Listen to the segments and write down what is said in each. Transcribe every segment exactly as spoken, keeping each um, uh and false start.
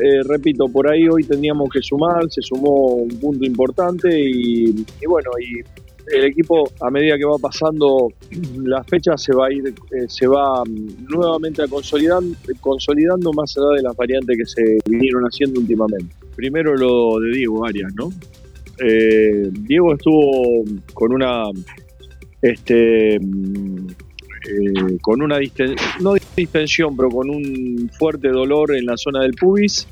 eh, repito, por ahí hoy teníamos que sumar, se sumó un punto importante y, y bueno, y el equipo a medida que va pasando la fecha se va a ir, eh, se va nuevamente a consolidar, consolidando más allá de las variantes que se vinieron haciendo últimamente. Primero lo de Diego Arias, ¿no? Eh, Diego estuvo con una, este, eh, con una disten- no distensión, pero con un fuerte dolor en la zona del pubis.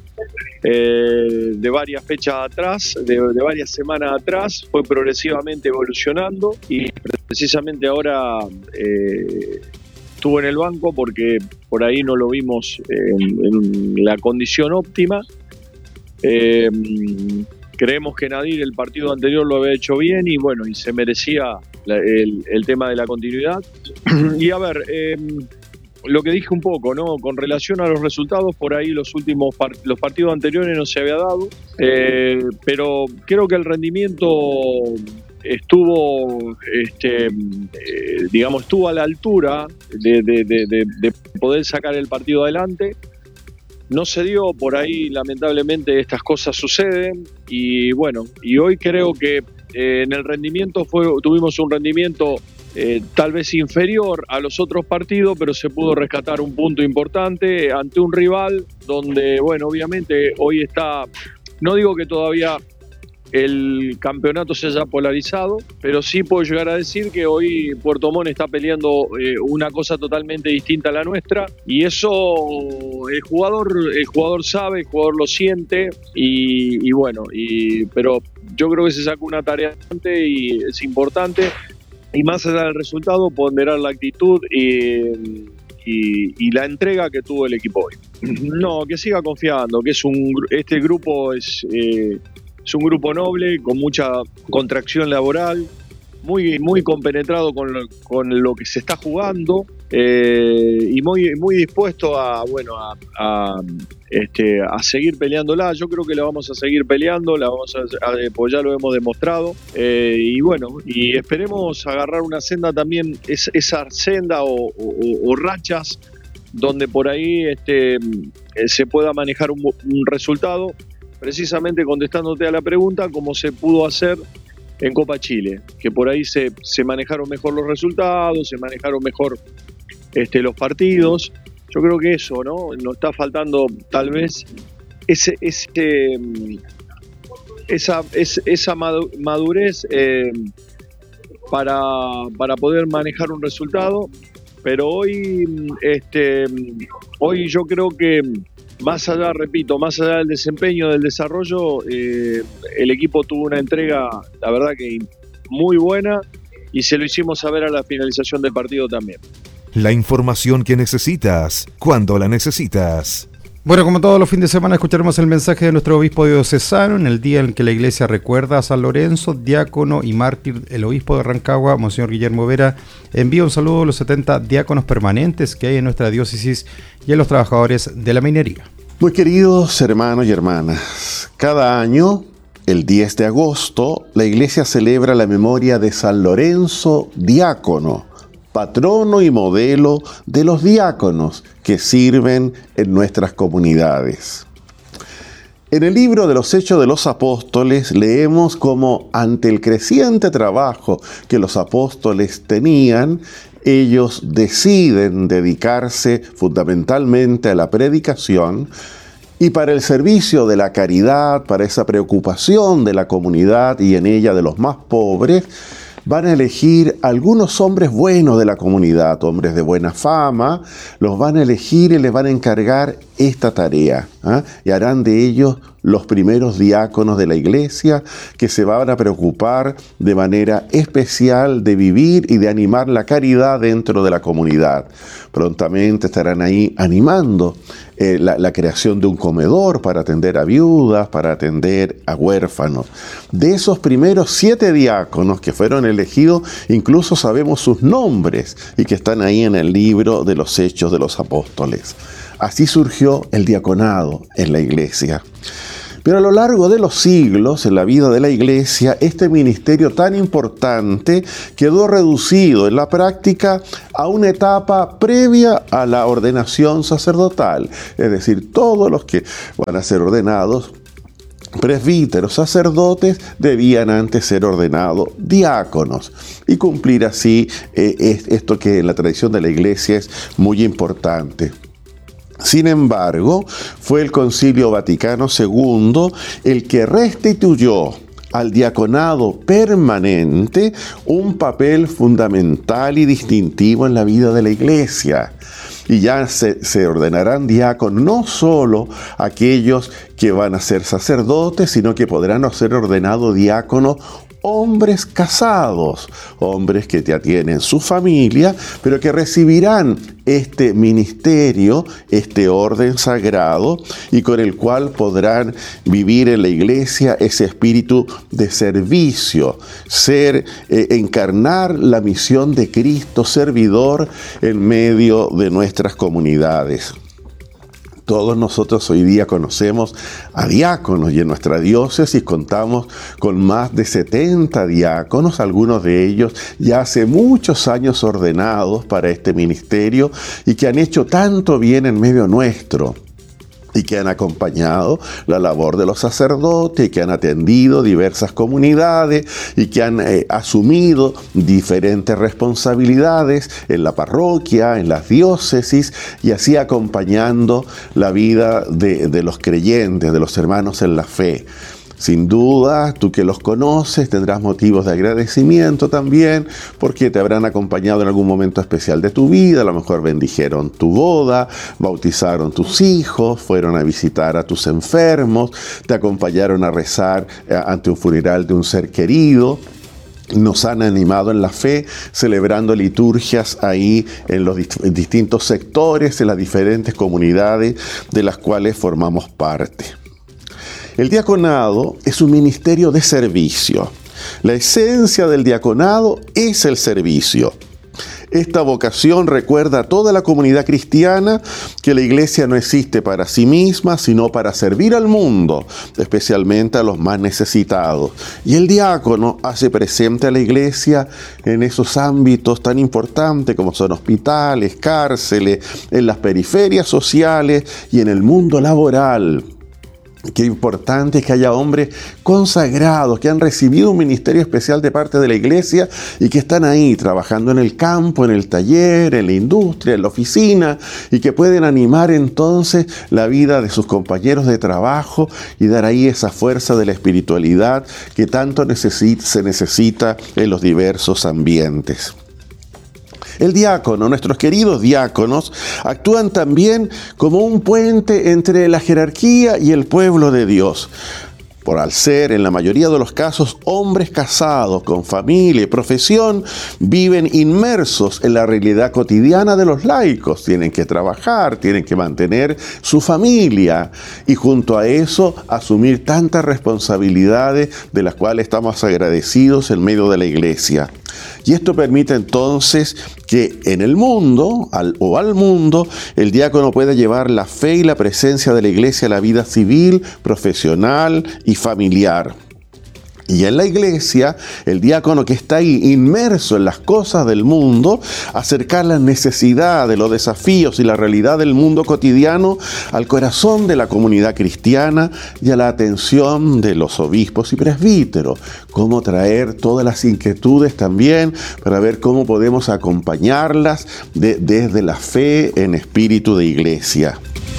Eh, de varias fechas atrás, de, de varias semanas atrás, fue progresivamente evolucionando y precisamente ahora eh, estuvo en el banco porque por ahí no lo vimos en, en la condición óptima. Eh, creemos que Nadir el partido anterior lo había hecho bien y bueno, y se merecía la, el, el tema de la continuidad. Y a ver, eh, lo que dije un poco, ¿no? Con relación a los resultados, por ahí los últimos part- los partidos anteriores no se había dado, eh, pero creo que el rendimiento estuvo, este, eh, digamos, estuvo a la altura de, de, de, de, de poder sacar el partido adelante. No se dio, por ahí lamentablemente estas cosas suceden y bueno, y hoy creo que eh, en el rendimiento fue, tuvimos un rendimiento Eh, tal vez inferior a los otros partidos, pero se pudo rescatar un punto importante ante un rival donde, bueno, obviamente hoy está, no digo que todavía el campeonato se haya polarizado, pero sí puedo llegar a decir que hoy Puerto Montt está peleando eh, una cosa totalmente distinta a la nuestra y eso el jugador, el jugador sabe, el jugador lo siente y, y bueno, y, pero yo creo que se sacó una tarea y es importante. Y más allá del resultado, ponderar la actitud y, y, y la entrega que tuvo el equipo hoy. No, que siga confiando, que es un este grupo es, eh, es un grupo noble, con mucha contracción laboral, muy, muy compenetrado con lo, con lo que se está jugando eh, y muy, muy dispuesto a, bueno, a, a, este, a seguir peleándola. Yo creo que la vamos a seguir peleando, la vamos a, a, pues ya lo hemos demostrado eh, y bueno, y esperemos agarrar una senda también, es, esa senda o, o, o rachas donde por ahí este, se pueda manejar un, un resultado, precisamente contestándote a la pregunta, como se pudo hacer en Copa Chile, que por ahí se, se manejaron mejor los resultados, se manejaron mejor este, los partidos. Yo creo que eso, ¿no? Nos está faltando tal vez ese, ese, esa, esa, esa madurez eh, para, para poder manejar un resultado, pero hoy, este, hoy yo creo que más allá, repito, más allá del desempeño, del desarrollo, eh, el equipo tuvo una entrega, la verdad que muy buena y se lo hicimos saber a la finalización del partido también. La información que necesitas, cuando la necesitas. Bueno, como todos los fines de semana, escucharemos el mensaje de nuestro obispo diocesano en el día en que la iglesia recuerda a San Lorenzo, diácono y mártir. El obispo de Rancagua, Monseñor Guillermo Vera, envía un saludo a los setenta diáconos permanentes que hay en nuestra diócesis y a los trabajadores de la minería. Muy queridos hermanos y hermanas, cada año, el diez de agosto, la iglesia celebra la memoria de San Lorenzo, diácono, patrono y modelo de los diáconos que sirven en nuestras comunidades. En el libro de los Hechos de los Apóstoles leemos cómo ante el creciente trabajo que los apóstoles tenían, ellos deciden dedicarse fundamentalmente a la predicación y para el servicio de la caridad, para esa preocupación de la comunidad y en ella de los más pobres, van a elegir algunos hombres buenos de la comunidad, hombres de buena fama, los van a elegir y les van a encargar esta tarea, ¿eh? Y harán de ellos los primeros diáconos de la iglesia que se van a preocupar de manera especial de vivir y de animar la caridad dentro de la comunidad. Prontamente estarán ahí animando eh, la, la creación de un comedor para atender a viudas, para atender a huérfanos. De esos primeros siete diáconos que fueron elegidos, incluso sabemos sus nombres y que están ahí en el libro de los Hechos de los Apóstoles. Así surgió el diaconado en la iglesia. Pero a lo largo de los siglos, en la vida de la Iglesia, este ministerio tan importante quedó reducido en la práctica a una etapa previa a la ordenación sacerdotal. Es decir, todos los que van a ser ordenados presbíteros, sacerdotes, debían antes ser ordenados diáconos y cumplir así eh, esto que en la tradición de la Iglesia es muy importante. Sin embargo, fue el Concilio Vaticano segundo el que restituyó al diaconado permanente un papel fundamental y distintivo en la vida de la Iglesia. Y ya se, se ordenarán diáconos no solo aquellos que van a ser sacerdotes, sino que podrán ser ordenados diáconos hombres casados, hombres que ya tienen su familia, pero que recibirán este ministerio, este orden sagrado, y con el cual podrán vivir en la Iglesia ese espíritu de servicio, ser, eh, encarnar la misión de Cristo servidor en medio de nuestras comunidades. Todos nosotros hoy día conocemos a diáconos y en nuestra diócesis contamos con más de setenta diáconos, algunos de ellos ya hace muchos años ordenados para este ministerio y que han hecho tanto bien en medio nuestro, y que han acompañado la labor de los sacerdotes, y que han atendido diversas comunidades, y que han eh, asumido diferentes responsabilidades en la parroquia, en las diócesis, y así acompañando la vida de, de los creyentes, de los hermanos en la fe. Sin duda, tú que los conoces tendrás motivos de agradecimiento también, porque te habrán acompañado en algún momento especial de tu vida. A lo mejor bendijeron tu boda, bautizaron tus hijos, fueron a visitar a tus enfermos, te acompañaron a rezar ante un funeral de un ser querido. Nos han animado en la fe, celebrando liturgias ahí en los dist- distintos sectores, en las diferentes comunidades de las cuales formamos parte. El diaconado es un ministerio de servicio. La esencia del diaconado es el servicio. Esta vocación recuerda a toda la comunidad cristiana que la Iglesia no existe para sí misma, sino para servir al mundo, especialmente a los más necesitados. Y el diácono hace presente a la Iglesia en esos ámbitos tan importantes como son hospitales, cárceles, en las periferias sociales y en el mundo laboral. Qué importante es que haya hombres consagrados que han recibido un ministerio especial de parte de la Iglesia y que están ahí trabajando en el campo, en el taller, en la industria, en la oficina, y que pueden animar entonces la vida de sus compañeros de trabajo y dar ahí esa fuerza de la espiritualidad que tanto necesita, se necesita en los diversos ambientes. El diácono, nuestros queridos diáconos, actúan también como un puente entre la jerarquía y el pueblo de Dios. Por al ser, en la mayoría de los casos, hombres casados con familia y profesión, viven inmersos en la realidad cotidiana de los laicos. Tienen que trabajar, tienen que mantener su familia y junto a eso asumir tantas responsabilidades de las cuales estamos agradecidos en medio de la Iglesia. Y esto permite entonces que en el mundo, al, o al mundo, el diácono pueda llevar la fe y la presencia de la Iglesia a la vida civil, profesional y familiar. Y en la Iglesia, el diácono que está ahí inmerso en las cosas del mundo, acercar las necesidades, los desafíos y la realidad del mundo cotidiano al corazón de la comunidad cristiana y a la atención de los obispos y presbíteros. Cómo traer todas las inquietudes también para ver cómo podemos acompañarlas de, desde la fe en espíritu de Iglesia.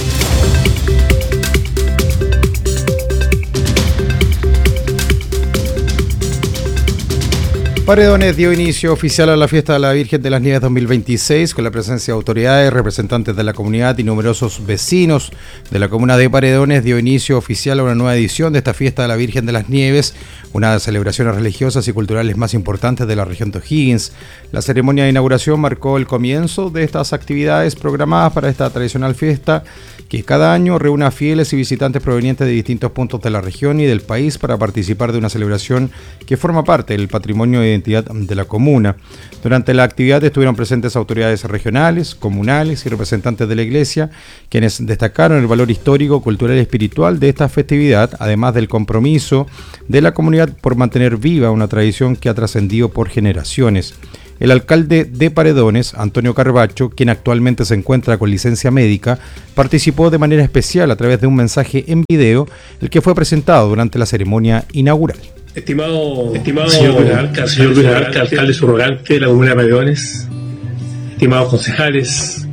Paredones dio inicio oficial a la fiesta de la Virgen de las Nieves dos mil veintiséis con la presencia de autoridades, representantes de la comunidad y numerosos vecinos de la comuna de Paredones. Dio inicio oficial a una nueva edición de esta fiesta de la Virgen de las Nieves, una de las celebraciones religiosas y culturales más importantes de la región de O'Higgins. La ceremonia de inauguración marcó el comienzo de estas actividades programadas para esta tradicional fiesta que cada año reúne a fieles y visitantes provenientes de distintos puntos de la región y del país para participar de una celebración que forma parte del patrimonio identidad de la comuna. Durante la actividad estuvieron presentes autoridades regionales, comunales y representantes de la Iglesia, quienes destacaron el valor histórico, cultural y espiritual de esta festividad, además del compromiso de la comunidad por mantener viva una tradición que ha trascendido por generaciones. El alcalde de Paredones, Antonio Carbacho, quien actualmente se encuentra con licencia médica, participó de manera especial a través de un mensaje en video, el que fue presentado durante la ceremonia inaugural. Estimado, estimado señor Alcalde, señor Luis Alcalde, alcalde subrogante de la comuna de Paredones, estimados concejales,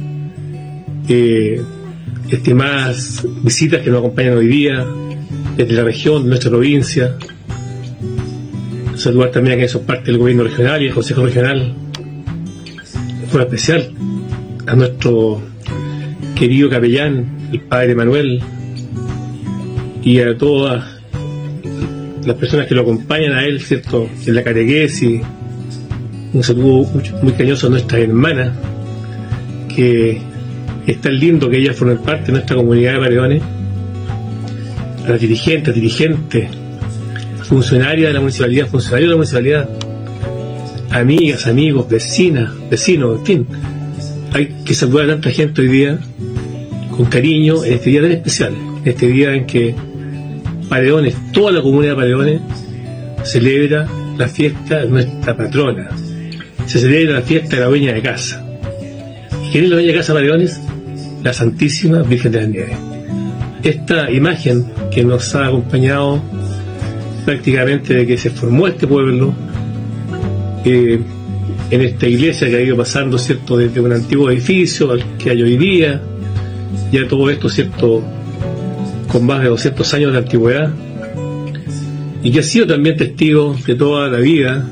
eh, estimadas visitas que nos acompañan hoy día desde la región, de nuestra provincia. Saludar también a quienes son parte del gobierno regional y el consejo regional, de forma especial a nuestro querido capellán, el padre Manuel, y a todas las personas que lo acompañan a él, ¿cierto?, en la catequesis. Un saludo muy, muy cariñoso a nuestra hermana, que es tan lindo que ellas formen parte de nuestra comunidad de Paredones, a las dirigentes, dirigentes, funcionarias de la municipalidad, funcionarios de la municipalidad, amigas, amigos, vecinas, vecinos, en fin. Hay que saludar a tanta gente hoy día con cariño en este día tan especial, en este día en que Paredones, toda la comunidad de Paredones, celebra la fiesta de nuestra patrona. Se celebra la fiesta de la dueña de casa. ¿Y quién es la dueña de casa de Paredones? La Santísima Virgen de las Nieves. Esta imagen que nos ha acompañado prácticamente de que se formó este pueblo, eh, en esta iglesia que ha ido pasando, ¿cierto?, desde un antiguo edificio al que hay hoy día, ya todo esto, ¿cierto?, con más de doscientos años de antigüedad, y que ha sido también testigo de toda la vida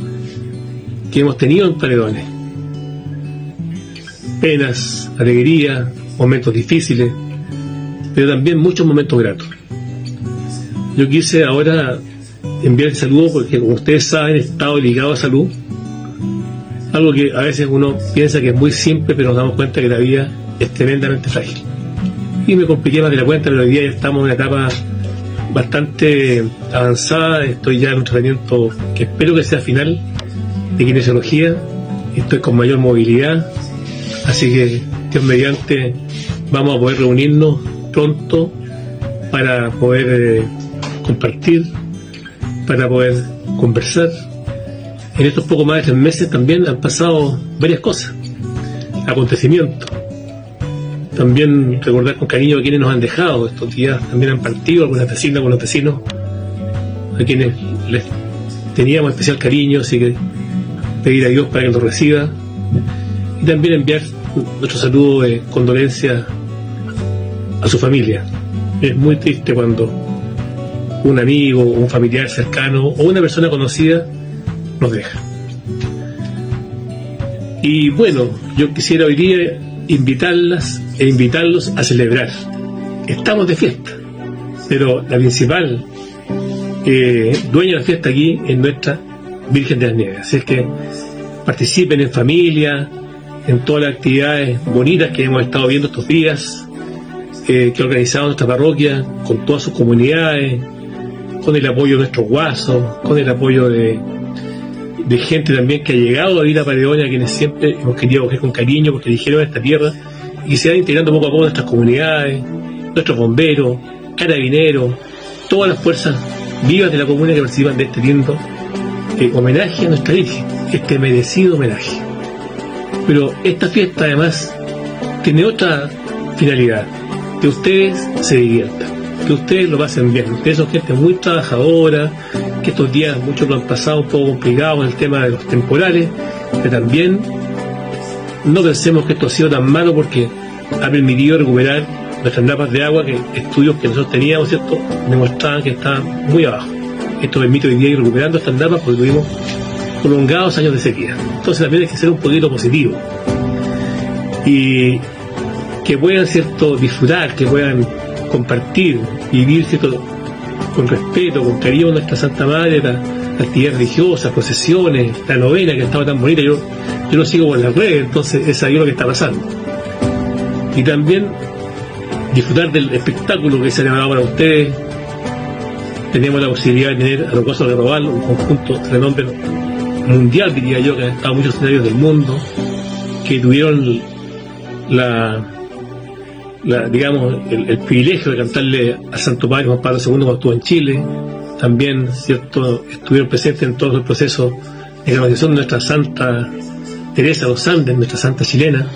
que hemos tenido en Paredones. Penas, alegría, momentos difíciles, pero también muchos momentos gratos. Yo quise ahora enviar el saludo porque, como ustedes saben, he estado ligado a salud, algo que a veces uno piensa que es muy simple, pero nos damos cuenta que la vida es tremendamente frágil. Y me compliqué más de la cuenta, pero hoy día ya estamos en una etapa bastante avanzada. Estoy ya en un tratamiento que espero que sea final de kinesiología. Estoy con mayor movilidad, así que Dios mediante vamos a poder reunirnos pronto para poder eh, compartir, para poder conversar. En estos poco más de tres meses también han pasado varias cosas, acontecimientos. También recordar con cariño a quienes nos han dejado estos días, también han partido algunas vecinas, algunos vecinos, a quienes les teníamos especial cariño, así que pedir a Dios para que los reciba. Y también enviar nuestro saludo de condolencia a su familia. Es muy triste cuando un amigo, un familiar cercano o una persona conocida nos deja. Y bueno, yo quisiera hoy día invitarlas e invitarlos a celebrar. Estamos de fiesta, pero la principal eh, dueña de la fiesta aquí es nuestra Virgen de las Nieves. Así es que participen en familia, en todas las actividades bonitas que hemos estado viendo estos días, eh, que ha organizado nuestra parroquia con todas sus comunidades, con el apoyo de nuestros guasos, con el apoyo de, de gente también que ha llegado a vivir a Paredones, a quienes siempre hemos querido acoger con cariño porque eligieron esta tierra y se van integrando poco a poco nuestras comunidades, nuestros bomberos, carabineros, todas las fuerzas vivas de la comuna que participan de este lindo eh, homenaje a nuestra Virgen, este merecido homenaje. Pero esta fiesta además tiene otra finalidad, que ustedes se diviertan, que ustedes lo pasen bien. Ustedes son gente muy trabajadora, que estos días muchos lo han pasado un poco complicado en el tema de los temporales, pero también no pensemos que esto ha sido tan malo porque ha permitido recuperar nuestras napas de agua, que estudios que nosotros teníamos, ¿cierto?, demostraban que estaban muy abajo. Esto permite hoy día ir recuperando estas napas porque tuvimos prolongados años de sequía. Entonces también hay que ser un poquito positivo y que puedan, ¿cierto?, disfrutar, que puedan compartir, vivir, ¿cierto?, con respeto, con cariño a nuestra Santa Madre, la, la actividad religiosa, procesiones, la novena que estaba tan bonita. Yo, yo lo sigo por las redes, entonces es ahí lo que está pasando. Y también disfrutar del espectáculo que se ha preparado para ustedes. Tenemos la posibilidad de tener a los Guasos de Robal, un conjunto de renombre mundial, diría yo, que han estado en muchos escenarios del mundo, que tuvieron la, la digamos, el, el privilegio de cantarle a Santo Padre Juan Pablo segundo cuando estuvo en Chile. También, cierto, estuvieron presentes en todo el proceso de canonización de nuestra Santa Teresa de los Andes, nuestra santa chilena,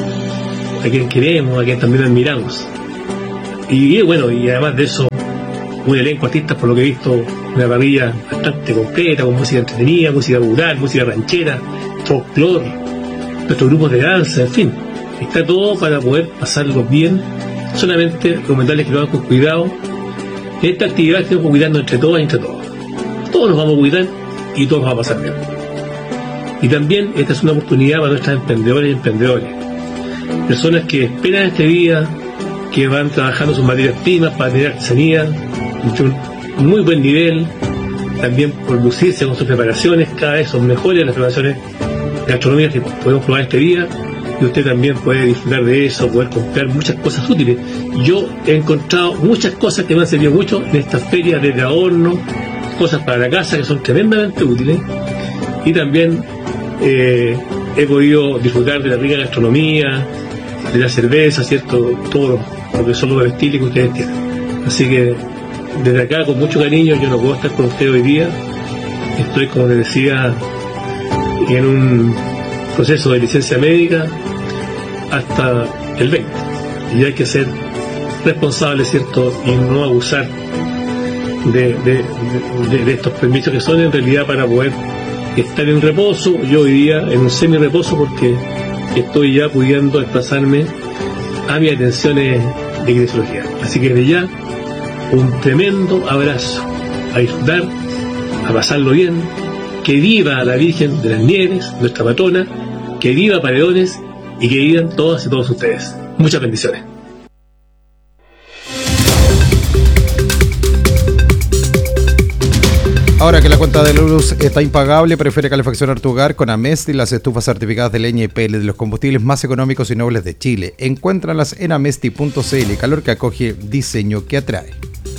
a quien queremos, a quien también admiramos. Y, y bueno, y además de eso, un elenco de artistas, por lo que he visto, una parrilla bastante completa, con música entretenida, música popular, música ranchera, folclore, nuestros grupos de danza, en fin, está todo para poder pasarlo bien. Solamente recomendarles que lo hagan con cuidado. En esta actividad estamos cuidando entre todas y entre todos. Todos nos vamos a cuidar y todos nos va a pasar bien. Y también esta es una oportunidad para nuestras emprendedoras y emprendedores, personas que esperan este día, que van trabajando sus materias primas para tener artesanía de un muy buen nivel, también por lucirse con sus preparaciones. Cada vez son mejores las preparaciones gastronómicas que podemos probar este día, y usted también puede disfrutar de eso, poder comprar muchas cosas útiles. Yo he encontrado muchas cosas que me han servido mucho en estas ferias de horno, cosas para la casa que son tremendamente útiles, y también eh, he podido disfrutar de la rica gastronomía, de la cerveza, cierto, todo lo que son los bebestibles que ustedes tienen. Así que desde acá, con mucho cariño, yo no puedo estar con ustedes hoy día. Estoy, como les decía, en un proceso de licencia médica hasta el veinte, y hay que ser responsable, cierto, y no abusar de, de, de, de estos permisos que son en realidad para poder estar en reposo. Yo hoy día en un semi reposo porque estoy ya pudiendo desplazarme a mis atenciones de kinesiología. Así que desde ya, un tremendo abrazo, a disfrutar, a pasarlo bien. Que viva la Virgen de las Nieves, nuestra patrona, que viva Paredones, y que vivan todas y todos ustedes. Muchas bendiciones. Ahora que la cuenta de luz está impagable, prefiere calefaccionar tu hogar con Amesti, las estufas certificadas de leña y pellet de los combustibles más económicos y nobles de Chile. Encuéntralas en amesti punto cl. Calor que acoge, diseño que atrae.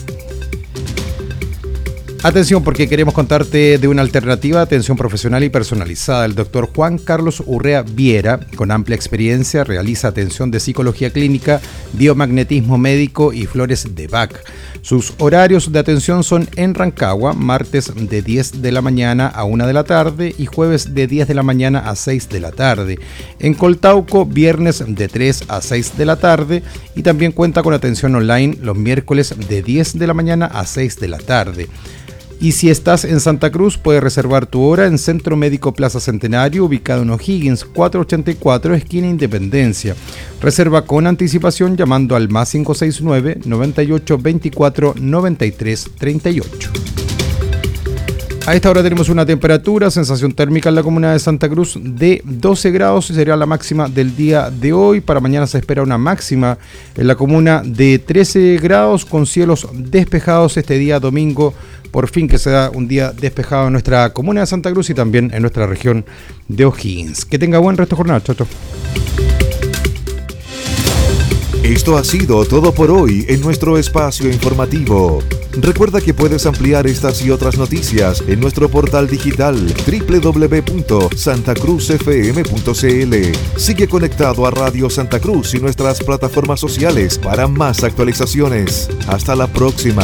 Atención, porque queremos contarte de una alternativa de atención profesional y personalizada. El doctor Juan Carlos Urrea Viera, con amplia experiencia, realiza atención de psicología clínica, biomagnetismo médico y flores de Bach. Sus horarios de atención son en Rancagua, martes de diez de la mañana a una de la tarde y jueves de diez de la mañana a seis de la tarde. En Coltauco, viernes de tres a seis de la tarde, y también cuenta con atención online los miércoles de diez de la mañana a seis de la tarde. Y si estás en Santa Cruz, puedes reservar tu hora en Centro Médico Plaza Centenario, ubicado en O'Higgins, cuatrocientos ochenta y cuatro, esquina Independencia. Reserva con anticipación llamando al más cinco seis nueve, noventa y ocho, veinticuatro, noventa y tres, treinta y ocho. A esta hora tenemos una temperatura, sensación térmica en la comuna de Santa Cruz de doce grados, y sería la máxima del día de hoy. Para mañana se espera una máxima en la comuna de trece grados, con cielos despejados este día domingo. Por fin que sea un día despejado en nuestra comuna de Santa Cruz y también en nuestra región de O'Higgins. Que tenga buen resto de jornada, chau, chau. Esto ha sido todo por hoy en nuestro espacio informativo. Recuerda que puedes ampliar estas y otras noticias en nuestro portal digital doble u doble u doble u punto santa cruz f m punto c l. Sigue conectado a Radio Santa Cruz y nuestras plataformas sociales para más actualizaciones. Hasta la próxima.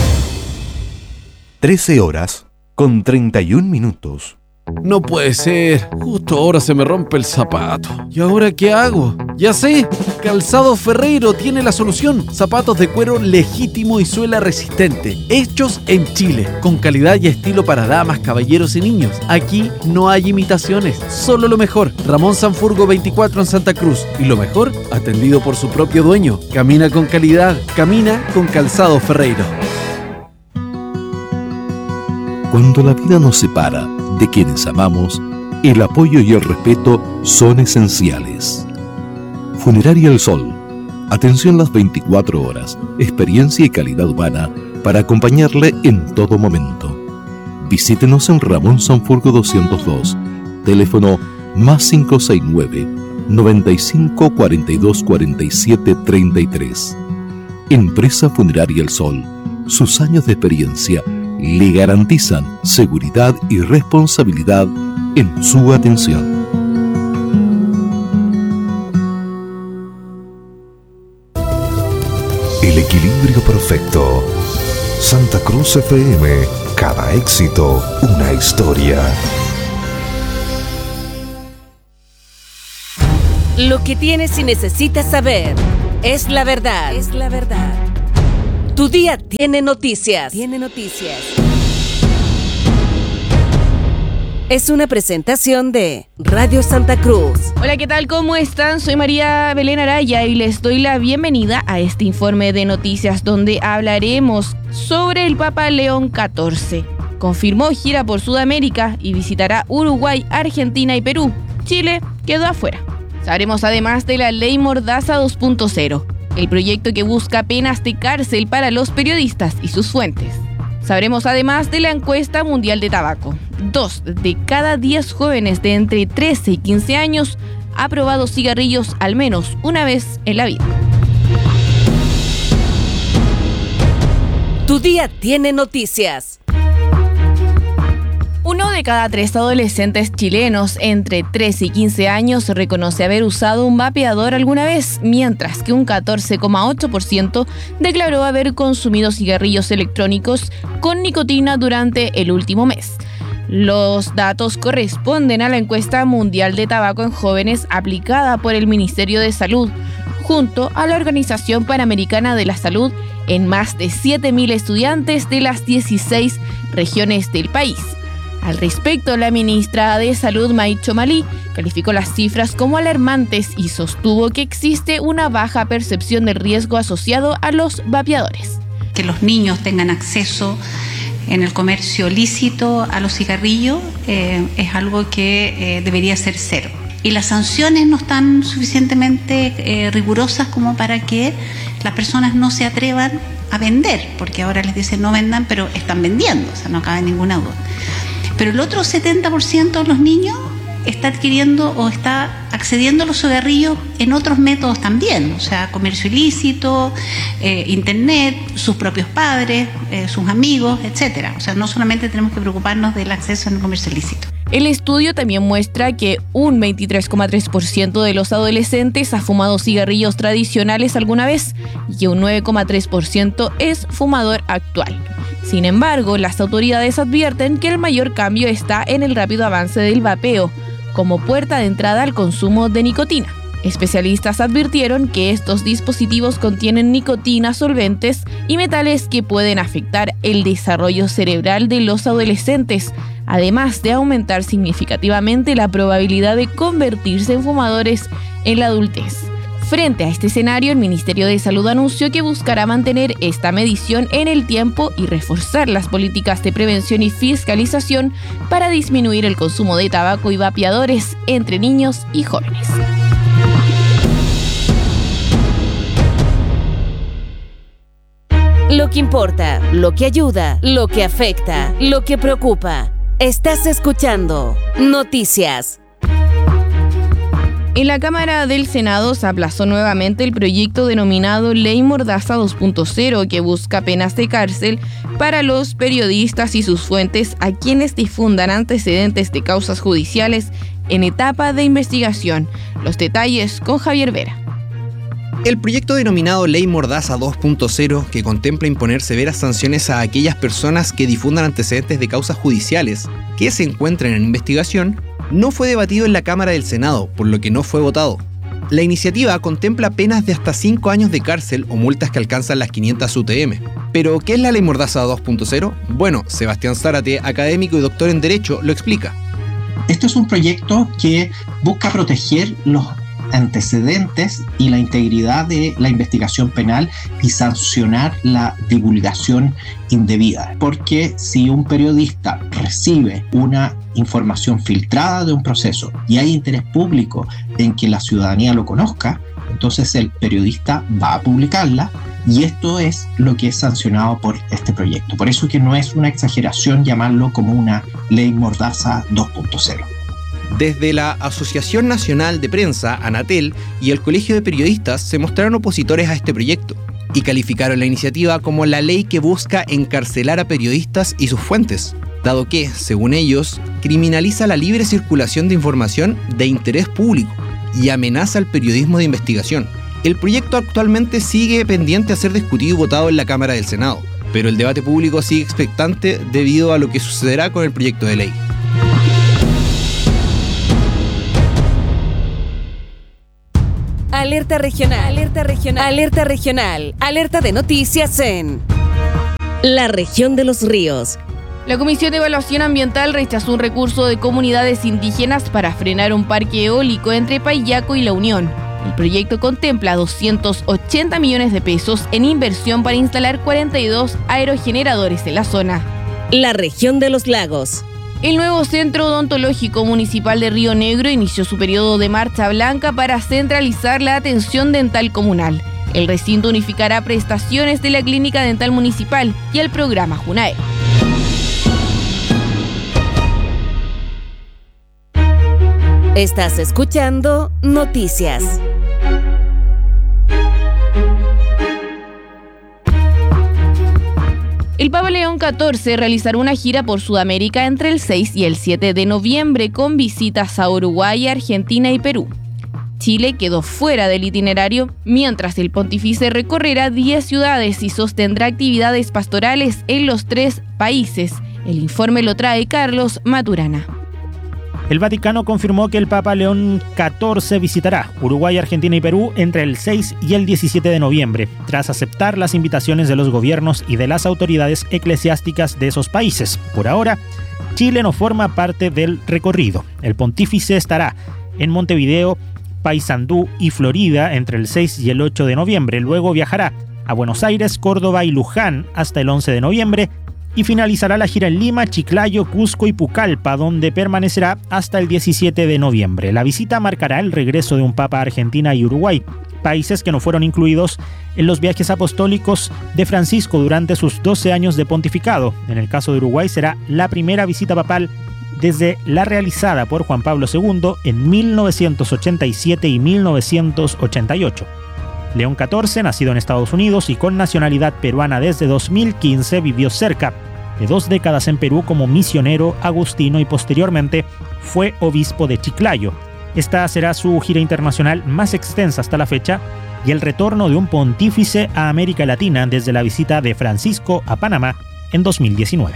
trece horas con treinta y un minutos. No puede ser, justo ahora se me rompe el zapato. ¿Y ahora qué hago? Ya sé, Calzado Ferreiro tiene la solución. Zapatos de cuero legítimo y suela resistente, hechos en Chile, con calidad y estilo para damas, caballeros y niños. Aquí no hay imitaciones, solo lo mejor. Ramón Sanfurgo veinticuatro en Santa Cruz, y lo mejor, atendido por su propio dueño. Camina con calidad, camina con Calzado Ferreiro. Cuando la vida nos separa de quienes amamos, el apoyo y el respeto son esenciales. Funeraria El Sol. Atención las veinticuatro horas, experiencia y calidad humana para acompañarle en todo momento. Visítenos en Ramón Sanfurgo doscientos dos, teléfono más cinco seis nueve, noventa y cinco, cuarenta y dos, cuarenta y siete, treinta y tres. Empresa Funeraria El Sol. Sus años de experiencia le garantizan seguridad y responsabilidad en su atención. El equilibrio perfecto. Santa Cruz F M. Cada éxito, una historia. Lo que tienes y necesitas saber es la verdad. Es la verdad. Tu día tiene noticias. Tiene noticias. Es una presentación de Radio Santa Cruz. Hola, ¿qué tal? ¿Cómo están? Soy María Belén Araya y les doy la bienvenida a este informe de noticias donde hablaremos sobre el Papa León catorce. Confirmó gira por Sudamérica y visitará Uruguay, Argentina y Perú. Chile quedó afuera. Sabremos además de la Ley Mordaza dos punto cero, el proyecto que busca penas de cárcel para los periodistas y sus fuentes. Sabremos además de la encuesta mundial de tabaco. Dos de cada diez jóvenes de entre trece y quince años ha probado cigarrillos al menos una vez en la vida. Tu día tiene noticias. Uno de cada tres adolescentes chilenos entre trece y quince años reconoce haber usado un vapeador alguna vez, mientras que un catorce coma ocho por ciento declaró haber consumido cigarrillos electrónicos con nicotina durante el último mes. Los datos corresponden a la encuesta mundial de tabaco en jóvenes aplicada por el Ministerio de Salud, junto a la Organización Panamericana de la Salud, en más de siete mil estudiantes de las dieciséis regiones del país. Al respecto, la ministra de Salud, Maicho Malí, calificó las cifras como alarmantes y sostuvo que existe una baja percepción del riesgo asociado a los vapeadores. Que los niños tengan acceso en el comercio lícito a los cigarrillos eh, es algo que eh, debería ser cero. Y las sanciones no están suficientemente eh, rigurosas como para que las personas no se atrevan a vender, porque ahora les dicen no vendan, pero están vendiendo, o sea, no cabe ninguna duda. Pero el otro setenta por ciento de los niños está adquiriendo o está accediendo a los cigarrillos en otros métodos también, o sea, comercio ilícito, eh, internet, sus propios padres, eh, sus amigos, etcétera. O sea, no solamente tenemos que preocuparnos del acceso al comercio ilícito. El estudio también muestra que un veintitrés coma tres por ciento de los adolescentes ha fumado cigarrillos tradicionales alguna vez y que un nueve coma tres por ciento es fumador actual. Sin embargo, las autoridades advierten que el mayor cambio está en el rápido avance del vapeo, como puerta de entrada al consumo de nicotina. Especialistas advirtieron que estos dispositivos contienen nicotina, solventes y metales que pueden afectar el desarrollo cerebral de los adolescentes, además de aumentar significativamente la probabilidad de convertirse en fumadores en la adultez. Frente a este escenario, el Ministerio de Salud anunció que buscará mantener esta medición en el tiempo y reforzar las políticas de prevención y fiscalización para disminuir el consumo de tabaco y vapeadores entre niños y jóvenes. Lo que importa, lo que ayuda, lo que afecta, lo que preocupa. Estás escuchando Noticias. En la Cámara del Senado se aplazó nuevamente el proyecto denominado Ley Mordaza dos punto cero, que busca penas de cárcel para los periodistas y sus fuentes a quienes difundan antecedentes de causas judiciales en etapa de investigación. Los detalles con Javier Vera. El proyecto denominado Ley Mordaza dos punto cero, que contempla imponer severas sanciones a aquellas personas que difundan antecedentes de causas judiciales que se encuentren en investigación, no fue debatido en la Cámara del Senado, por lo que no fue votado. La iniciativa contempla penas de hasta cinco años de cárcel o multas que alcanzan las quinientas U T M. ¿Pero qué es la Ley Mordaza dos punto cero? Bueno, Sebastián Zárate, académico y doctor en Derecho, lo explica. Esto es un proyecto que busca proteger los antecedentes y la integridad de la investigación penal y sancionar la divulgación indebida. Porque si un periodista recibe una información filtrada de un proceso y hay interés público en que la ciudadanía lo conozca, entonces el periodista va a publicarla, y esto es lo que es sancionado por este proyecto. Por eso que no es una exageración llamarlo como una Ley Mordaza dos punto cero. Desde la Asociación Nacional de Prensa, Anatel, y el Colegio de Periodistas se mostraron opositores a este proyecto y calificaron la iniciativa como la ley que busca encarcelar a periodistas y sus fuentes. dado que, según ellos, criminaliza la libre circulación de información de interés público y amenaza al periodismo de investigación. El proyecto actualmente sigue pendiente a ser discutido y votado en la Cámara del Senado, pero el debate público sigue expectante debido a lo que sucederá con el proyecto de ley. Alerta regional, alerta regional, alerta regional, alerta de noticias en la región de los ríos. La Comisión de Evaluación Ambiental rechazó un recurso de comunidades indígenas para frenar un parque eólico entre Payaco y La Unión. El proyecto contempla doscientos ochenta millones de pesos en inversión para instalar cuarenta y dos aerogeneradores en la zona. La región de los lagos. El nuevo Centro Odontológico Municipal de Río Negro inició su periodo de marcha blanca para centralizar la atención dental comunal. El recinto unificará prestaciones de la Clínica Dental Municipal y el programa JUNAE. Estás escuchando Noticias. El Papa León catorce realizará una gira por Sudamérica entre el seis y el siete de noviembre con visitas a Uruguay, Argentina y Perú. Chile quedó fuera del itinerario, mientras el pontífice recorrerá diez ciudades y sostendrá actividades pastorales en los tres países. El informe lo trae Carlos Maturana. El Vaticano confirmó que el Papa León catorce visitará Uruguay, Argentina y Perú entre el seis y el diecisiete de noviembre, tras aceptar las invitaciones de los gobiernos y de las autoridades eclesiásticas de esos países. Por ahora, Chile no forma parte del recorrido. El pontífice estará en Montevideo, Paysandú y Florida entre el seis y el ocho de noviembre. Luego viajará a Buenos Aires, Córdoba y Luján hasta el once de noviembre y finalizará la gira en Lima, Chiclayo, Cusco y Pucallpa, donde permanecerá hasta el diecisiete de noviembre. La visita marcará el regreso de un papa a Argentina y Uruguay, países que no fueron incluidos en los viajes apostólicos de Francisco durante sus doce años de pontificado. En el caso de Uruguay será la primera visita papal desde la realizada por Juan Pablo segundo en mil novecientos ochenta y siete y mil novecientos ochenta y ocho. León catorce, nacido en Estados Unidos y con nacionalidad peruana desde dos mil quince, vivió cerca de dos décadas en Perú como misionero agustino y posteriormente fue obispo de Chiclayo. Esta será su gira internacional más extensa hasta la fecha y el retorno de un pontífice a América Latina desde la visita de Francisco a Panamá en dos mil diecinueve.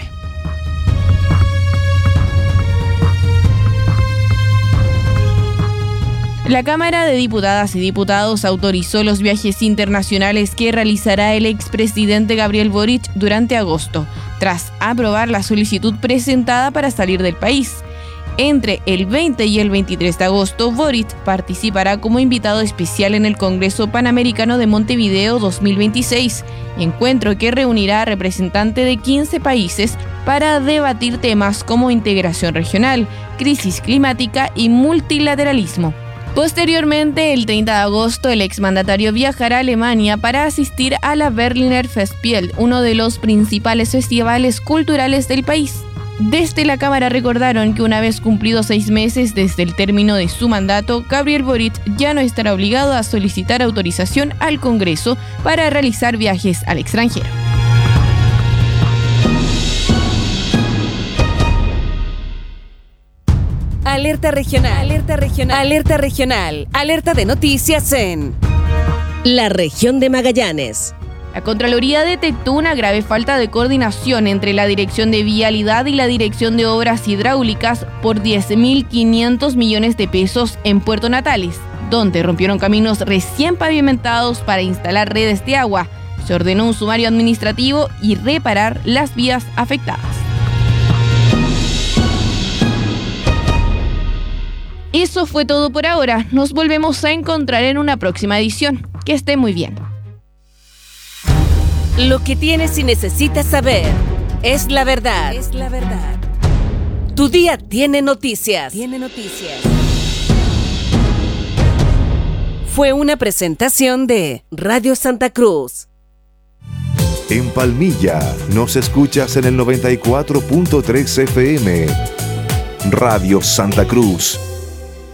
La Cámara de Diputadas y Diputados autorizó los viajes internacionales que realizará el expresidente Gabriel Boric durante agosto, tras aprobar la solicitud presentada para salir del país. Entre el veinte y el veintitrés de agosto, Boric participará como invitado especial en el Congreso Panamericano de Montevideo dos mil veintiséis, encuentro que reunirá a representantes de quince países para debatir temas como integración regional, crisis climática y multilateralismo. Posteriormente, el treinta de agosto, el exmandatario viajará a Alemania para asistir a la Berliner Festspiel, uno de los principales festivales culturales del país. Desde la Cámara recordaron que una vez cumplidos seis meses desde el término de su mandato, Gabriel Boric ya no estará obligado a solicitar autorización al Congreso para realizar viajes al extranjero. Alerta regional, alerta regional, alerta regional, alerta de noticias en la región de Magallanes. La Contraloría detectó una grave falta de coordinación entre la Dirección de Vialidad y la Dirección de Obras Hidráulicas por diez mil quinientos millones de pesos en Puerto Natales, donde rompieron caminos recién pavimentados para instalar redes de agua. Se ordenó un sumario administrativo y reparar las vías afectadas. Eso fue todo por ahora. Nos volvemos a encontrar en una próxima edición. Que esté muy bien. Lo que tienes y necesitas saber es la verdad. Es la verdad. Tu día tiene noticias. Tiene noticias. Fue una presentación de Radio Santa Cruz. En Palmilla nos escuchas en el noventa y cuatro punto tres F M. Radio Santa Cruz.